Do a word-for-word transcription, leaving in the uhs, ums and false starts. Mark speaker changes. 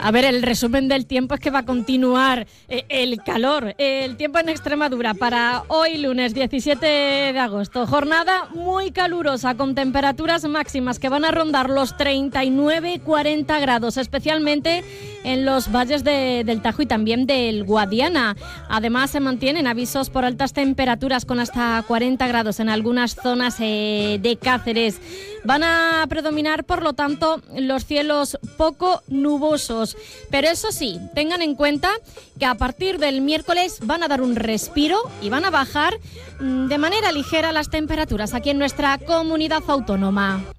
Speaker 1: A ver, el resumen del tiempo es que va a continuar eh, el calor. Eh, el tiempo en Extremadura para hoy lunes diecisiete de agosto. Jornada muy calurosa con temperaturas máximas que van a rondar los treinta y nueve cuarenta grados, especialmente en los valles de, del Tajo y también del Guadiana. Además, se mantienen avisos por altas temperaturas con hasta cuarenta grados en algunas zonas eh, de Cáceres. Van a predominar, por lo tanto, los cielos poco nubosos. Pero eso sí, tengan en cuenta que a partir del miércoles van a dar un respiro y van a bajar de manera ligera las temperaturas aquí en nuestra comunidad autónoma.